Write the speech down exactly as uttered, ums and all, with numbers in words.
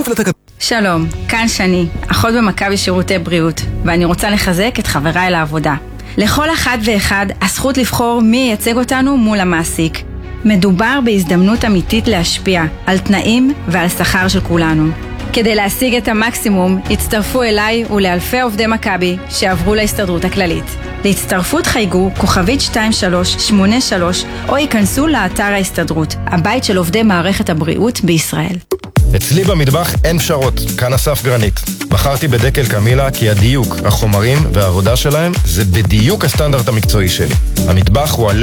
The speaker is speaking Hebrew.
בכפוף לתקנות. שלום, כאן שני, אחות במכבי שירותי בריאות, ואני רוצה לחזק את חבריי לעבודה. לכל אחת ואחד הזכות לבחור מי ייצג אותנו מול המעסיק. מדובר בהזדמנות אמיתית להשפיע על תנאים ועל שכר של כולנו. כדי להשיג את המקסימום, הצטרפו אליי ולאלפי עובדי מכבי שעברו להסתדרות הכללית. להצטרפות חייגו כוכבית שתיים שלוש שמונה שלוש או ייכנסו לאתר ההסתדרות, הבית של עובדי מערכת הבריאות בישראל. אצלי במטבח אין פשרות, כאן אסף גרנית. בחרתי בדקל קמילה כי הדיוק, החומרים והעבודה שלהם זה בדיוק הסטנדרט המקצועי שלי. המטבח הוא